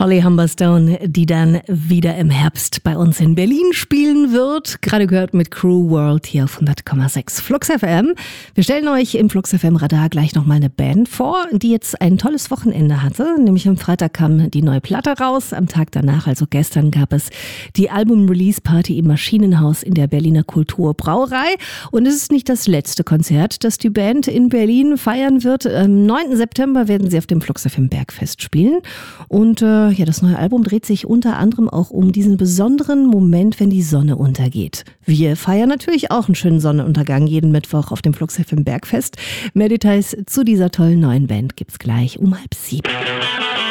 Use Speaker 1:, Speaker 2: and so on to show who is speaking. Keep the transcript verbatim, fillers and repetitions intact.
Speaker 1: Holly Humberstone, die dann wieder im Herbst bei uns in Berlin spielen wird. Gerade gehört mit Crew World hier auf hundert Komma sechs Flux F M. Wir stellen euch im Flux F M Radar gleich nochmal eine Band vor, die jetzt ein tolles Wochenende hatte. Nämlich am Freitag kam die neue Platte raus. Am Tag danach, also gestern, gab es die Album-Release-Party im Maschinenhaus in der Berliner Kulturbrauerei. Und es ist nicht das letzte Konzert, das die Band in Berlin feiern wird. Am neunten September werden sie auf dem Flux F M Bergfest spielen. Und äh, ja, das neue Album dreht sich unter anderem auch um diesen besonderen Moment, wenn die Sonne untergeht. Wir feiern natürlich auch einen schönen Sonnenuntergang jeden Mittwoch auf dem Flux F M Bergfest. Mehr Details zu dieser tollen neuen Band gibt's gleich um halb sieben.